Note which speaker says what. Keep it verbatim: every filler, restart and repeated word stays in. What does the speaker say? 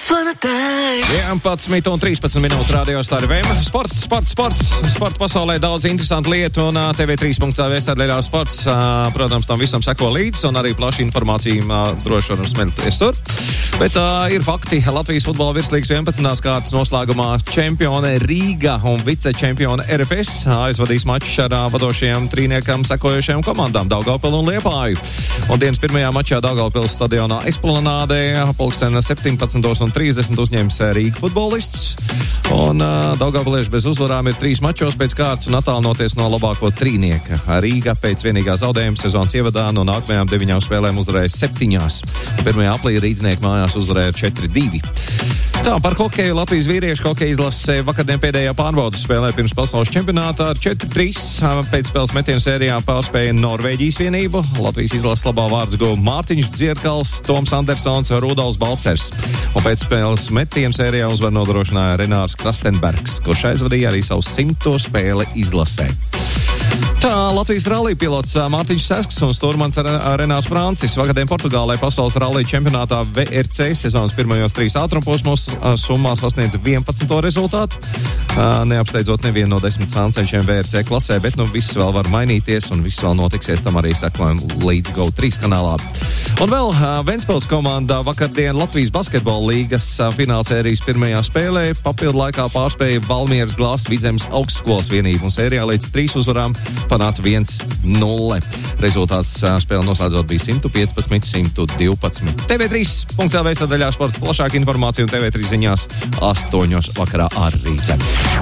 Speaker 1: vienpadsmit un trīspadsmit minūtes radio Star F M. Sports, sports, sports. Sporta pasaulē daudz interesantu lietu un T V trīs punkts L V stādaļā sports. Protams, tam visam seko līdzi un arī plaša informācija droši varam smelties tur. Bet uh, ir fakti. Latvijas futbola virslīgas vienpadsmitās kārtas noslēgumā čempione Rīga un vicečempione R F S aizvadīs mačus ar uh, vadošajiem trīniekam sekojošajām komandām Daugavpili un Liepāju. Un dienas pirmajā mačā Daugavpiles stadionā Esplanādē pulksten septiņpadsmit un trīsdesmit uzņems Rīga futbolists. Un uh, Daugavpilieši bez uzvarām ir trīs mačos pēc kārtas un attālinoties no labāko trīnieka. Rīga pēc vienīgā zaudējuma sezonas ievadā no nākamajām deviņām spēlēm uzvarēja septiņās. Pirmajā aplī Rīdznieki mājās uzvarēja četri divi. Tā, par hokeju Latvijas vīriešu hokeja izlase vakardien pēdējā pārbaudas spēlē pirms pasaules čempionātā ar četri trīs pēc spēles metienu sērijā pārspēja Norvēģijas vienību. Latvijas izlases labā vārds guva Mārtiņš Dzierkals, Toms Andersons, Rudolfs Balcers. Un pēc spēles metienu sērijā uzvaru nodrošināja Renārs Krastenbergs, kurš aizvadīja arī savu simto spēli izlasē. Tā, Latvijas rallija pilots Mārtiņš Sesks un stūrmans Renārs Francis vakardien Portugālē pasaules rallija čempionātā V R C sezonas pirmajos trīs ātrumposmos summā sasniedz vienpadsmito rezultātu, neapsteidzot nevienu no desmit sāncenšiem V R C klasē, bet nu viss vēl var mainīties un viss vēl notiksies, tam arī sekojam līdz Go trīs kanālā. Un vēl Ventspils komanda vakardien Latvijas basketbola līgas finālsērijas pirmajā spēlē papildu laikā pārspēja Valmieras Glāzes Vidzemes augstskolas vienību un sērijā līdz trīs uzvarām panāca viens nulle. Rezultāts spēle noslēdzot bija simt piecpadsmit simt divpadsmit. T V trīs punkts L V sadaļā sporta plašāka informācija un T V trīs ziņās astoņos vakarā ar Rīdzeni.